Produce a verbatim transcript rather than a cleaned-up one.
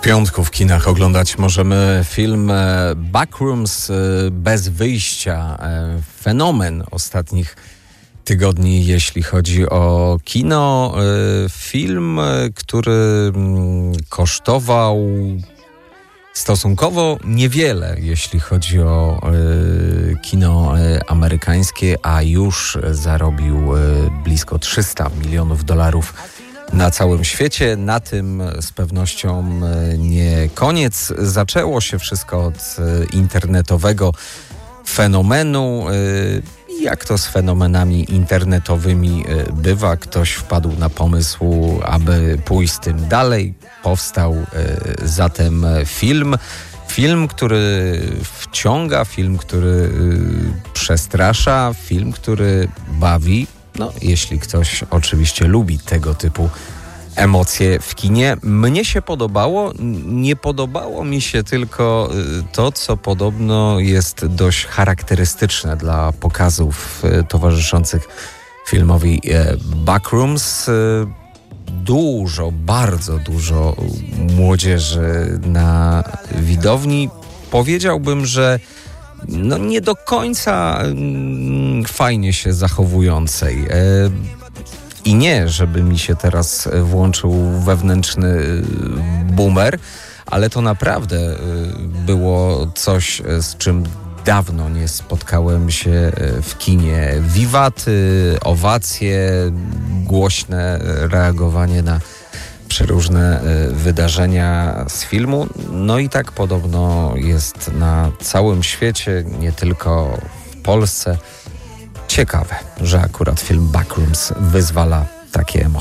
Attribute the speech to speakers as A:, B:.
A: Piątku w kinach oglądać możemy film Backrooms bez wyjścia. Fenomen ostatnich tygodni, jeśli chodzi o kino. Film, który kosztował stosunkowo niewiele, jeśli chodzi o kino amerykańskie, a już zarobił blisko trzysta milionów dolarów na całym świecie. Na tym z pewnością nie koniec. Zaczęło się wszystko od internetowego fenomenu. Jak to z fenomenami internetowymi bywa, ktoś wpadł na pomysł, aby pójść z tym dalej. Powstał zatem film. Film, który wciąga, film, który przestrasza, film, który bawi. No, jeśli ktoś oczywiście lubi tego typu emocje w kinie. Mnie się podobało. Nie podobało mi się tylko to, co podobno jest dość charakterystyczne dla pokazów towarzyszących filmowi Backrooms. Dużo, bardzo dużo młodzieży na widowni. Powiedziałbym, że no nie do końca mm, fajnie się zachowującej. E, I nie, żeby mi się teraz włączył wewnętrzny boomer, ale to naprawdę było coś, z czym dawno nie spotkałem się w kinie. Wiwaty, owacje, głośne reagowanie na przeróżne wydarzenia z filmu. No i tak podobno jest na całym świecie, nie tylko w Polsce. Ciekawe, że akurat film Backrooms wyzwala takie emocje.